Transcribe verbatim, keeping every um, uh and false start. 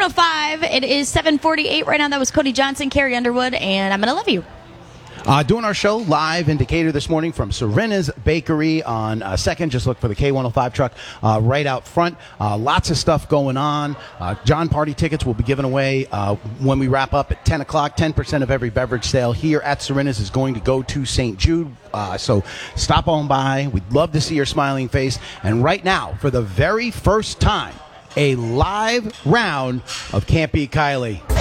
oh five. It is seven forty-eight right now. That was Cody Johnson, Carrie Underwood, and I'm going to love you. Uh, doing our show live in Decatur this morning from Serena's Bakery on uh, second. Just look for the K one oh five truck uh, right out front. Uh, lots of stuff going on. Uh, John Party tickets will be given away uh, when we wrap up at ten o'clock. ten percent of every beverage sale here at Serena's is going to go to Saint Jude. Uh, so stop on by. We'd love to see your smiling face. And right now, for the very first time, a live round of Can't Beat Kylie.